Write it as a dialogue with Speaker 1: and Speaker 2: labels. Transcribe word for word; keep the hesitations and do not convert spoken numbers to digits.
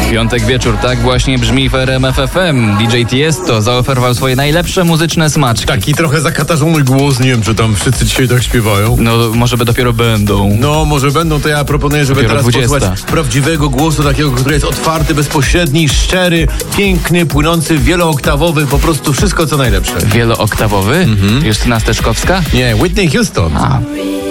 Speaker 1: Piątek wieczór, tak właśnie brzmi w R M F F M. D J Tiesto zaoferował swoje najlepsze muzyczne smaczki.
Speaker 2: Taki trochę zakatarzony głos, nie wiem, czy tam wszyscy dzisiaj tak śpiewają.
Speaker 1: No, może by dopiero będą.
Speaker 2: No, może będą, to ja proponuję, żeby
Speaker 1: Dopiero
Speaker 2: teraz
Speaker 1: dwudziesta.
Speaker 2: posłuchać prawdziwego głosu, takiego, który jest otwarty, bezpośredni, szczery, piękny, płynący, wielooktawowy, po prostu wszystko co najlepsze.
Speaker 1: Wielooktawowy? Mhm. Justyna Steczkowska?
Speaker 2: Nie, Whitney Houston.
Speaker 1: A.